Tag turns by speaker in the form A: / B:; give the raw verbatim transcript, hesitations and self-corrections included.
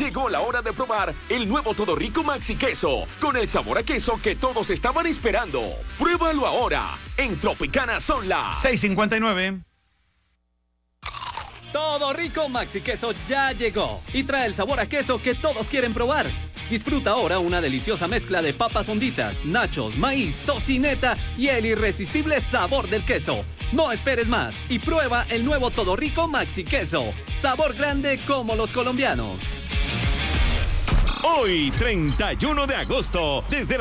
A: Llegó la hora de probar el nuevo Todo Rico Maxi Queso, con el sabor a queso que todos estaban esperando. Pruébalo ahora. En Tropicana son las
B: seis cincuenta y nueve.
C: Todo Rico Maxi Queso ya llegó y trae el sabor a queso que todos quieren probar. Disfruta ahora una deliciosa mezcla de papas honditas, nachos, maíz, tocineta y el irresistible sabor del queso. No esperes más y prueba el nuevo Todo Rico Maxi Queso. Sabor grande como los colombianos.
D: Hoy, treinta y uno de agosto, desde